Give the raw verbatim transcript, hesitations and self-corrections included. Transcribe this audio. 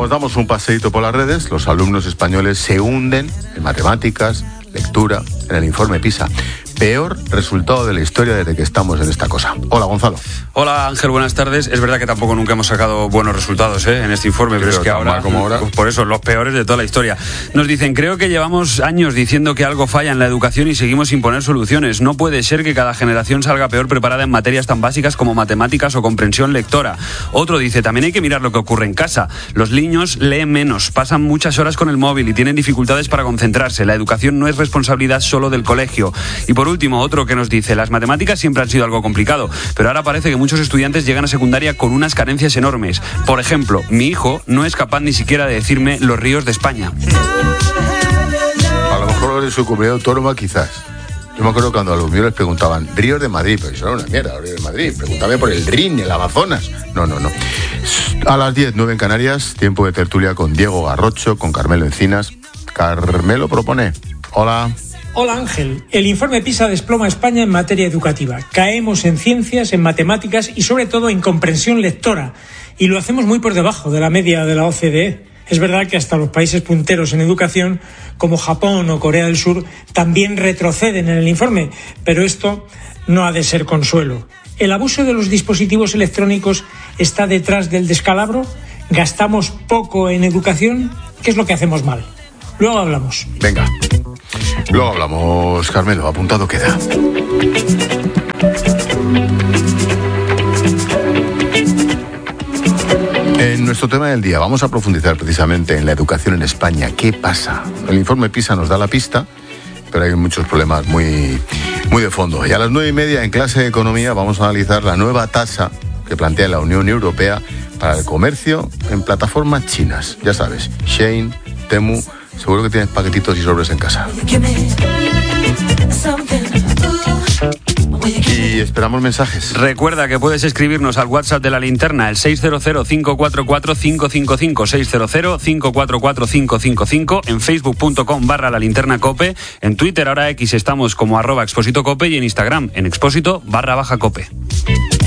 Como damos un paseíto por las redes, los alumnos españoles se hunden en matemáticas, lectura, en el informe PISA. Peor resultado de la historia desde que estamos en esta cosa. Hola, Gonzalo. Hola, Ángel, buenas tardes. Es verdad que tampoco nunca hemos sacado buenos resultados ¿eh? en este informe, pero, pero es que ahora, como ahora, por eso, los peores de toda la historia. Nos dicen, creo que llevamos años diciendo que algo falla en la educación y seguimos sin poner soluciones. No puede ser que cada generación salga peor preparada en materias tan básicas como matemáticas o comprensión lectora. Otro dice, también hay que mirar lo que ocurre en casa. Los niños leen menos, pasan muchas horas con el móvil y tienen dificultades para concentrarse. La educación no es responsabilidad solo del colegio. Y por último, otro que nos dice, las matemáticas siempre han sido algo complicado, pero ahora parece que muchos estudiantes llegan a secundaria con unas carencias enormes. Por ejemplo, mi hijo no es capaz ni siquiera de decirme los ríos de España. A lo mejor en su comunidad autónoma quizás. Yo me acuerdo cuando a los míos les preguntaban ríos de Madrid, pero eso era una mierda, ríos de Madrid. Pregúntame por el Rin, el Amazonas. No, no, no. A las diez, nueve en Canarias, tiempo de tertulia con Diego Garrocho, con Carmelo Encinas. Carmelo propone. Hola. Hola Ángel, el informe PISA desploma a España en materia educativa. Caemos en ciencias, en matemáticas y sobre todo en comprensión lectora. Y lo hacemos muy por debajo de la media de la O C D E. Es verdad que hasta los países punteros en educación, como Japón o Corea del Sur, también retroceden en el informe. Pero esto no ha de ser consuelo. ¿El abuso de los dispositivos electrónicos está detrás del descalabro? ¿Gastamos poco en educación? ¿Qué es lo que hacemos mal? Luego hablamos. Venga. Luego hablamos, Carmelo, apuntado queda. En nuestro tema del día vamos a profundizar precisamente en la educación en España. ¿Qué pasa? El informe PISA nos da la pista, pero hay muchos problemas muy, muy de fondo. Y a las nueve y media en clase de economía vamos a analizar la nueva tasa que plantea la Unión Europea para el comercio en plataformas chinas. Ya sabes, Shein, Temu. Seguro que tienes paquetitos y sobres en casa. Y esperamos mensajes. Recuerda que puedes escribirnos al WhatsApp de La Linterna, el seis cero cero, cinco cuatro cuatro, cinco cinco cinco, seis cero cero, cinco cuatro cuatro, cinco cinco cinco, en facebook punto com barra La Linterna Cope, en Twitter, ahora X, estamos como arroba Expósito Cope y en Instagram, en Expósito barra baja Cope.